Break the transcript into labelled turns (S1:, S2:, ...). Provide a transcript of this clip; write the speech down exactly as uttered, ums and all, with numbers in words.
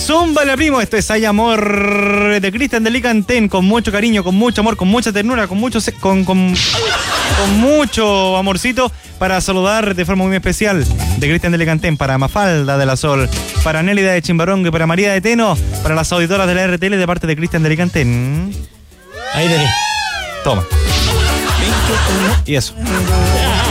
S1: Zúmbale, primo. Esto es Hay Amor de Cristian de Licantén, con mucho cariño, con mucho amor, con mucha ternura, con mucho, con, con, con mucho amorcito, para saludar de forma muy especial de Cristian de Licantén, para Mafalda de la Sol, para Nélida de Chimbarongo y para María de Teno, para las auditoras de la R T L de parte de Cristian de Licantén.
S2: Ahí tenés.
S1: Toma. Y eso.